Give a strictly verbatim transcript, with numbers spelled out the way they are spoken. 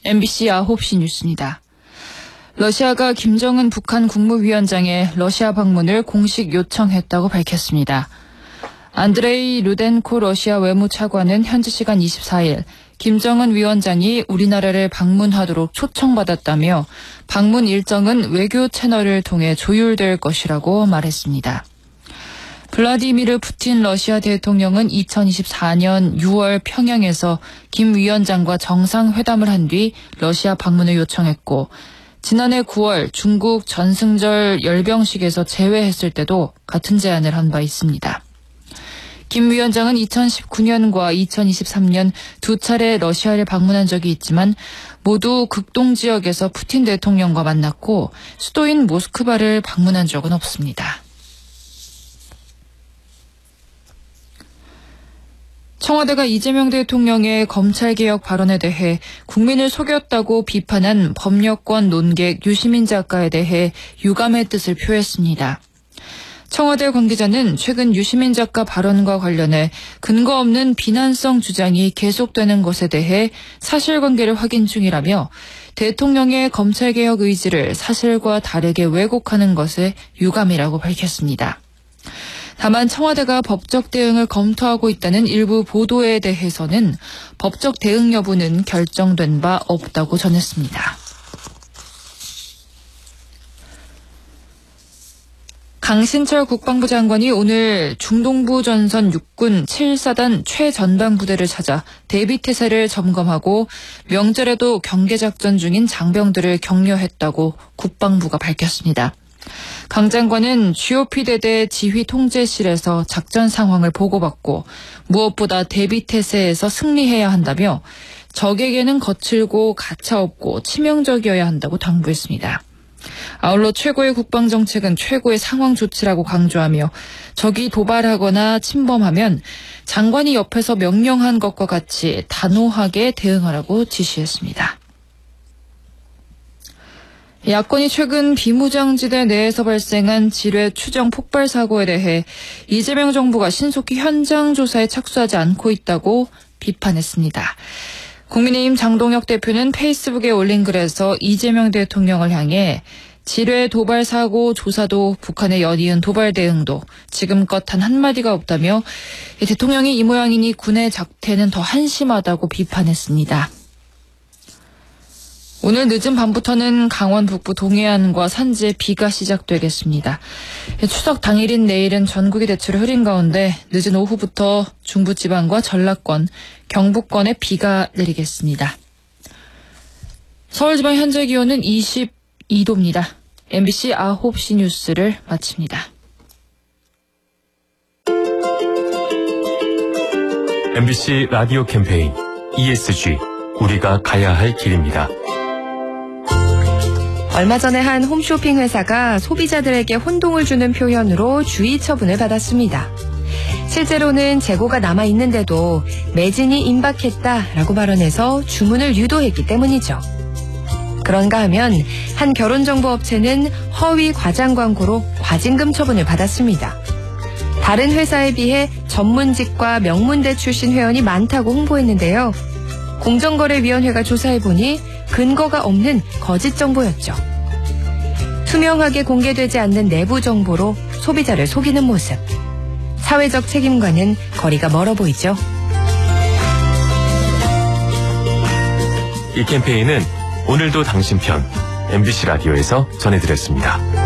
엠비씨 아홉 시 뉴스입니다. 러시아가 김정은 북한 국무위원장의 러시아 방문을 공식 요청했다고 밝혔습니다. 안드레이 루덴코 러시아 외무차관은 현지 시간 이십사 일 김정은 위원장이 우리나라를 방문하도록 초청받았다며 방문 일정은 외교 채널을 통해 조율될 것이라고 말했습니다. 블라디미르 푸틴 러시아 대통령은 이천이십사 년 유월 평양에서 김 위원장과 정상회담을 한 뒤 러시아 방문을 요청했고 지난해 구월 중국 전승절 열병식에서 제외했을 때도 같은 제안을 한 바 있습니다. 김 위원장은 이천십구 년과 이천이십삼 년 두 차례 러시아를 방문한 적이 있지만 모두 극동 지역에서 푸틴 대통령과 만났고 수도인 모스크바를 방문한 적은 없습니다. 청와대가 이재명 대통령의 검찰개혁 발언에 대해 국민을 속였다고 비판한 법률권 논객 유시민 작가에 대해 유감의 뜻을 표했습니다. 청와대 관계자는 최근 유시민 작가 발언과 관련해 근거 없는 비난성 주장이 계속되는 것에 대해 사실관계를 확인 중이라며 대통령의 검찰개혁 의지를 사실과 다르게 왜곡하는 것에 유감이라고 밝혔습니다. 다만 청와대가 법적 대응을 검토하고 있다는 일부 보도에 대해서는 법적 대응 여부는 결정된 바 없다고 전했습니다. 강신철 국방부 장관이 오늘 중동부 전선 육군 칠사단 최전방 부대를 찾아 대비태세를 점검하고 명절에도 경계작전 중인 장병들을 격려했다고 국방부가 밝혔습니다. 강 장관은 지오피 대대 지휘통제실에서 작전 상황을 보고받고 무엇보다 대비태세에서 승리해야 한다며 적에게는 거칠고 가차없고 치명적이어야 한다고 당부했습니다. 아울러 최고의 국방정책은 최고의 상황 조치라고 강조하며 적이 도발하거나 침범하면 장관이 옆에서 명령한 것과 같이 단호하게 대응하라고 지시했습니다. 야권이 최근 비무장지대 내에서 발생한 지뢰 추정 폭발 사고에 대해 이재명 정부가 신속히 현장 조사에 착수하지 않고 있다고 비판했습니다. 국민의힘 장동혁 대표는 페이스북에 올린 글에서 이재명 대통령을 향해 지뢰 도발 사고 조사도 북한의 연이은 도발 대응도 지금껏 단 한마디가 없다며 대통령이 이 모양이니 군의 작태는 더 한심하다고 비판했습니다. 오늘 늦은 밤부터는 강원 북부 동해안과 산지에 비가 시작되겠습니다. 추석 당일인 내일은 전국이 대체로 흐린 가운데 늦은 오후부터 중부지방과 전라권, 경북권에 비가 내리겠습니다. 서울지방 현재 기온은 이십이 도입니다. 엠비씨 아홉 시 뉴스를 마칩니다. 엠비씨 라디오 캠페인 이에스지 우리가 가야 할 길입니다. 얼마 전에 한 홈쇼핑 회사가 소비자들에게 혼동을 주는 표현으로 주의 처분을 받았습니다. 실제로는 재고가 남아있는데도 매진이 임박했다라고 발언해서 주문을 유도했기 때문이죠. 그런가 하면 한 결혼정보업체는 허위 과장 광고로 과징금 처분을 받았습니다. 다른 회사에 비해 전문직과 명문대 출신 회원이 많다고 홍보했는데요. 공정거래위원회가 조사해보니 근거가 없는 거짓 정보였죠. 투명하게 공개되지 않는 내부 정보로 소비자를 속이는 모습. 사회적 책임과는 거리가 멀어 보이죠. 이 캠페인은 오늘도 당신 편 엠비씨 라디오에서 전해드렸습니다.